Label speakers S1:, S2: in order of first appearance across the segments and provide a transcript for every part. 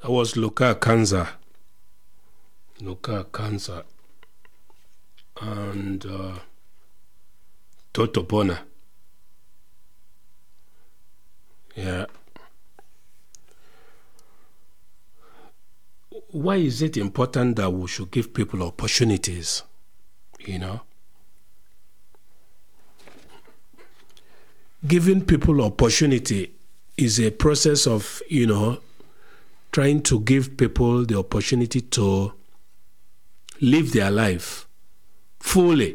S1: That was Luka Kanza. And Toto Bona. Yeah. Why is it important that we should give people opportunities? Giving people opportunity is a process of, trying to give people the opportunity to live their life fully.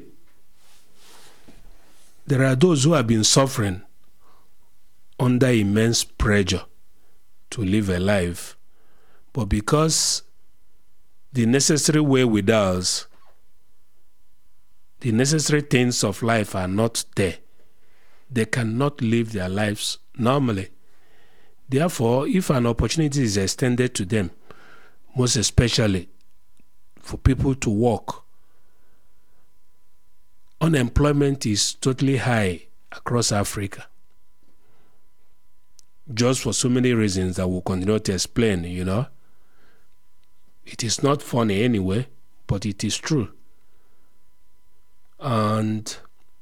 S1: There are those who have been suffering under immense pressure to live a life, but because the necessary wherewithals, the necessary things of life are not there, they cannot live their lives normally. Therefore, if an opportunity is extended to them, most especially for people to work, unemployment is totally high across Africa. Just for so many reasons that we'll continue to explain, It is not funny anyway, but it is true. And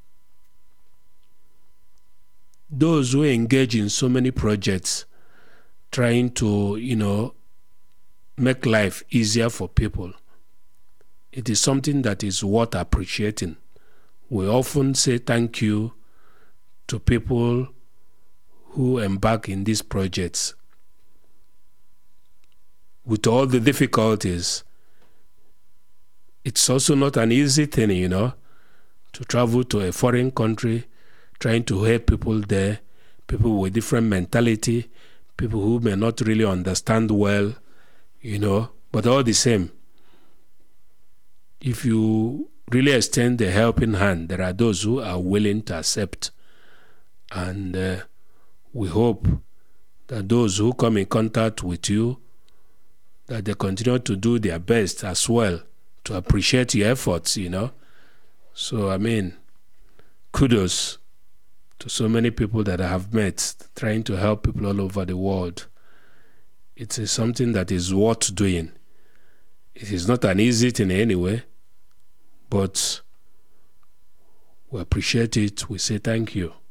S1: those who engage in so many projects trying to, make life easier for people, it is something that is worth appreciating. We often say thank you to people who embark in these projects. With all the difficulties, it's also not an easy thing, to travel to a foreign country, trying to help people there, people with different mentality, people who may not really understand well, but all the same, if you really extend a helping hand, there are those who are willing to accept. And we hope that those who come in contact with you, that they continue to do their best as well to appreciate your efforts, So, kudos to so many people that I have met trying to help people all over the world. It is something that is worth doing. It is not an easy thing anyway, but we appreciate it. We say thank you.